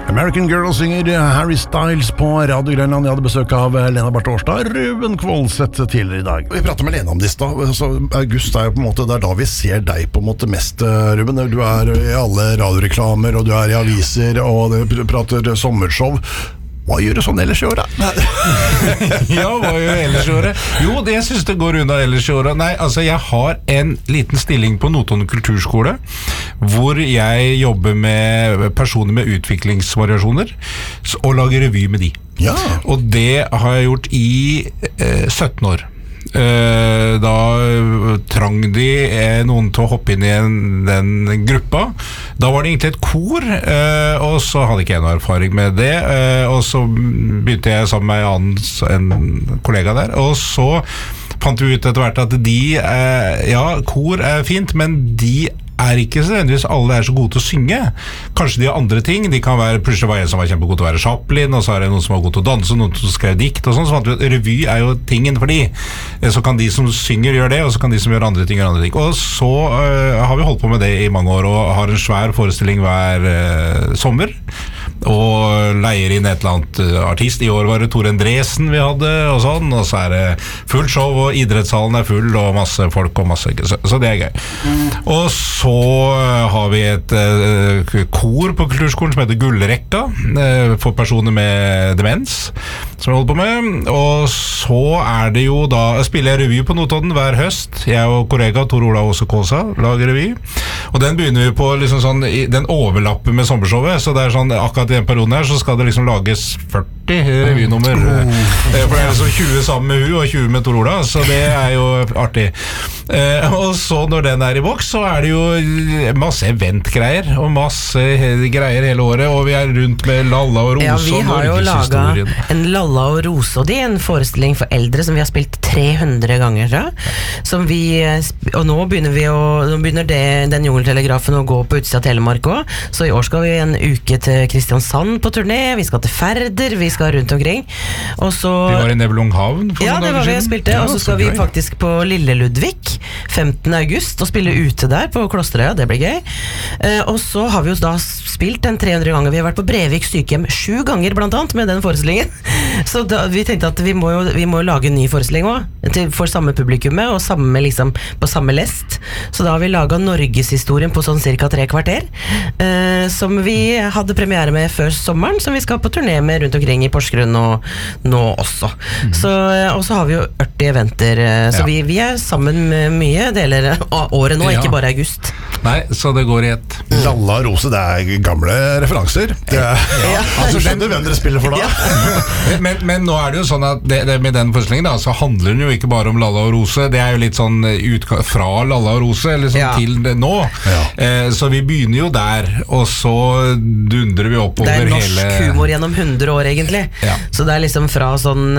American Girl synger Harry Styles på Radio Grønland. Jeg hadde besøk av Lena Barth Årstad, Ruben Kvolseth tidligere i dag. Vi pratet med Lena om det da. August jo på en måte, det da vi ser deg på en måte mest, Ruben. Du I alle radioreklamer, og du I aviser, og du prater sommershow. Hva gjør du sånn ellers I året? Ja, hva gjør jeg ellers I året? Jo, jeg synes det går unna ellers I året. Nei, altså jeg har en liten stilling på Notodden kulturskole, hvor jeg jobber med personer med utviklingsvariasjoner, og lager revy med de. Ja. Og det har jeg gjort I 17 år. Da trang de noen til å hoppe inn I den gruppa. Da var det egentlig et kor, og så hadde ikke jeg noe erfaring med det, og så begynte jeg sammen med en kollega der, og så fant vi ut etter hvert at de, ja, kor fint, men de ikke så nødvendigvis alle så gode til å synge. Kanskje de har andre ting. De kan være, plutselig var en som var kjempegod til å være Chaplin, og så det noen som var god til å danse, noen som skrev dikt og sånn, så fant vi at revy jo tingen for de. Så kan de som synger gjøre det, og så kan de som gjør andre ting. Og så har vi holdt på med det I mange år, og har en svær forestilling hver sommer, og leier inn et eller annet artist. I år var det Tor Endresen vi hadde, og sånn, og så det fullt show, og idrettshallen full, og masse folk, og masse, så det gøy. Og så har vi et kor på kulturskolen som heter Gullrekka, for personer med demens, som vi holder på med. Og så det jo da, spiller jeg revy på Notodden hver høst. Jeg og kollega Tor Ola Åse Kåsa lager revy. Og den begynner vi på liksom sånn, den overlapper med sommershowet, så det sånn, akkurat I den perioden her, så skal det liksom lages 40 revynummer. For det liksom 20 sammen med hun, og 20 med Tor Ola, så det jo artig. Og så når den I boks, så det jo masse eventgreier, og masse greier hele året, og vi rundt med Lalla og Rose. Ja, vi har jo laget en Lalla og Rose, og det en forestilling for eldre som vi har spilt 300 ganger fra, som vi, og nå begynner den jungeltelegrafen å gå på utsida av Telemark også, så I år skal vi en uke til Kristiansand på turné, vi skal til Færder, vi skal rundt omkring, og så... Vi var I Nebelonghavn for ja, det var vi og spilte, og så skal vi faktisk på Lille Ludvig 15. august, og spille ute der på Klosterøya, det blir gøy. Og så har vi jo da spilt den 300 ganger. Vi har vært på Brevik sykehjem 7 ganger blant annet med den forestillingen. Så da, vi tenkte at vi må lage en ny forestilling også, for samme publikummet og samme, liksom, på samme lest. Så da har vi laget Norgeshistorien på sånn cirka 3 kvarter, som vi hadde premiere med før sommeren, som vi skal på turné med rundt omkring I Porsgrunn og nå også. Så, og så har vi jo 80 eventer, så vi sammen med mye deler av året nå, ikke bare august. Nei, så det går I ett. Lalla og Rose, det gamle referanser. Altså skjønner hvem dere spiller for da. men nå det jo sånn at det med den forestillingen da, så handler den jo ikke bare om Lalla og Rose, det jo litt sånn fra Lalla og Rose liksom, til det nå. Så vi begynner jo der, og så dundrer vi opp over hele... Det norsk humor gjennom 100 år egentlig. Så det liksom fra sånn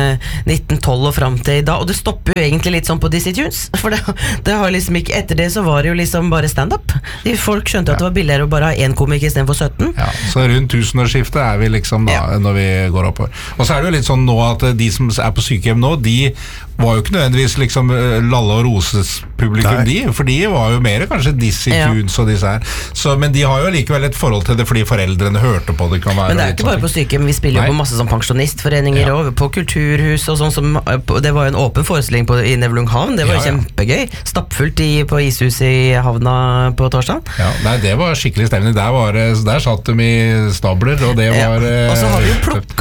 1912 og frem til I dag, og det stopper jo egentlig litt sånn på Dizzy Tunes, for det har liksom ikke, etter det så var det jo liksom bare stand-up. Folk skjønte at det var billigere å bare ha en komik I stedet for 17. Ja, så rundt tusenårsskiftet vi liksom da, når vi går oppover. Og så det jo litt sånn nå at de som på sykehjem nå, de var jo ikke nødvendigvis liksom Lalla og Roses publikum for de var jo mer kanskje Dizzy Tunes og disse her. Så, men de har jo likevel et forhold til det fordi foreldrene hørte på det kan være. Men det ikke bare på sykehjem, vi spiller jo på masse sånn pensjonistforeninger og på kulturhus og sånn som, det var jo en åpen forestilling I Nebelonghavn, det var jo kjempegøy. Stappfullt på ishuset I havna på torsdag. Ja, nei, det var skikkelig stemning. Der satt de I stabler, og det var... Og så har vi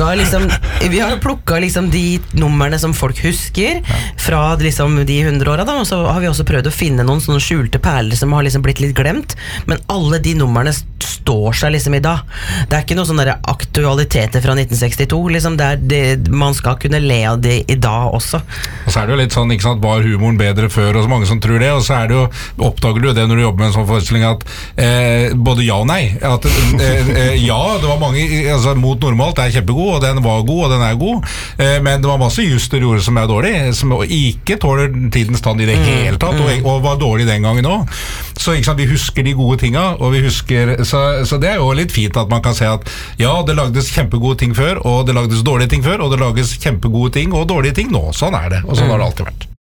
jo plukket liksom de numrene som folk husker fra liksom de 100 årene da, og så har vi også prøvd å finne noen sånne skjulte perler som har liksom blitt litt glemt, men alle de numrene står seg liksom I dag. Det ikke noen sånne der aktualiteter fra 1962, liksom man skal kunne le av det I dag også. Og så det jo litt sånn, ikke sant, var humoren bedre før, og så mange som tror det, og så det jo, oppdager du det når du jobber med en sånn forestilling at både ja og nei, at ja, det var mange, altså mot normalt kjempegod, og den var god, og den god, men det var masse juster gjorde som dårlig, som ikke tåler tidens tann I det hele tatt, og var dårlig den gangen også. Så ikke sant, vi husker de gode tingene, og vi husker, så det jo litt fint at man kan se at ja, det lagdes kjempegode ting før, og det lagdes dårlige ting før, og det lages kjempegode ting og dårlige ting nå. Sånn det, og sånn har det alltid vært.